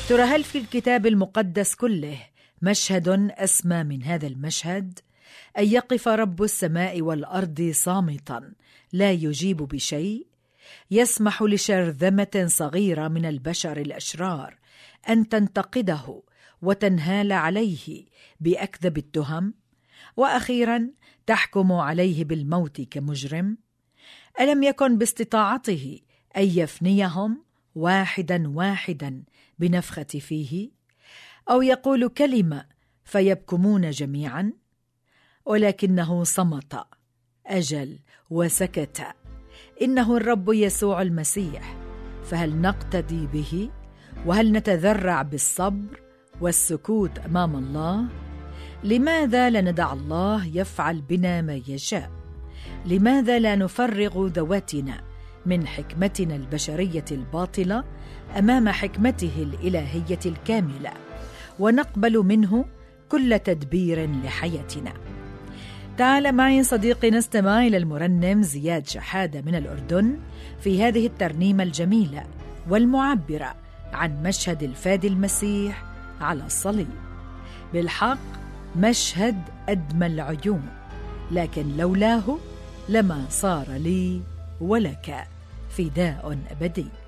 ترى هل في الكتاب المقدس كله مشهد أسمى من هذا المشهد؟ أن يقف رب السماء والأرض صامتا لا يجيب بشيء، يسمح لشرذمة صغيرة من البشر الأشرار أن تنتقده وتنهال عليه بأكذب التهم، وأخيرا تحكم عليه بالموت كمجرم. ألم يكن باستطاعته أن يفنيهم واحدا واحدا بنفخة فيه، أو يقول كلمة فيبكمون جميعا؟ ولكنه صمت، أجل وسكت. إنه الرب يسوع المسيح، فهل نقتدي به؟ وهل نتذرع بالصبر والسكوت أمام الله؟ لماذا لا ندع الله يفعل بنا ما يشاء؟ لماذا لا نفرغ ذواتنا من حكمتنا البشرية الباطلة أمام حكمته الإلهية الكاملة، ونقبل منه كل تدبير لحياتنا؟ تعال معي صديقي نستمع إلى المرنم زياد شحادة من الأردن في هذه الترنيمة الجميلة والمعبرة عن مشهد الفادي المسيح على الصليب. بالحق مشهد أدمى العيون، لكن لولاه لما صار لي ولك فداء أبدي.